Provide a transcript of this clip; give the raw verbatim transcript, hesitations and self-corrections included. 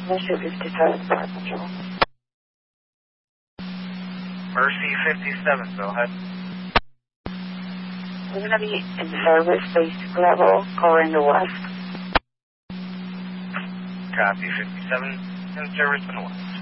Mercy fifty-seven, Fire Patrol. Mercy fifty-seven, go ahead. We're going to be in service, basic level, covering the west. Copy, fifty-seven, in service in the west.